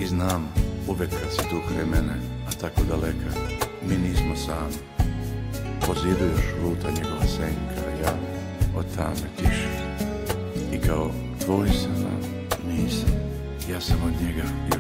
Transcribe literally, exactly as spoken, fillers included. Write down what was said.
I znam, uvek kad si tu kraj mene, a tako daleka, mi nismo sami. Po zidu još luta njegova senka, ja od tame tiše. I kao tvoj sam, nisam, ja sam od njega.